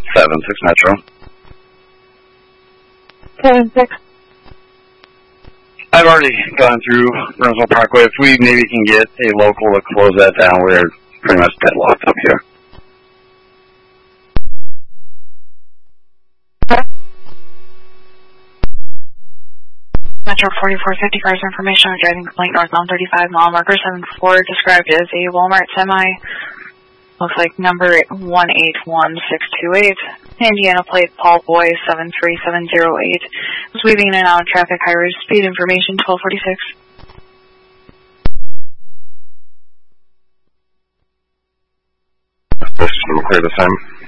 7-6 Metro. 7-6. I've already gone through Burnsville Parkway. If we maybe can get a local to close that down, we're pretty much deadlocked up here. Metro 4450, cars information on driving complaint northbound 35, mile marker 74, described as a Walmart semi. Looks like number 181628. Indiana plate Paul Boy 73708. Was weaving in and out of traffic, high rate of speed information 1246. This is clear the same.